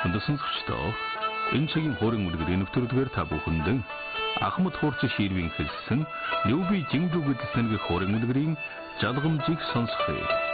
Өндөр сонсогчдоо энэ цагийн хуурин үлгэрийн нэвтрүүлгээр та бүхэнд Ахмад хуурч ширвийн хэлсэн Нүүби Жингүү гэдэл нэргийн хуурин үлгэрийн жалгамжийг сонсгоё.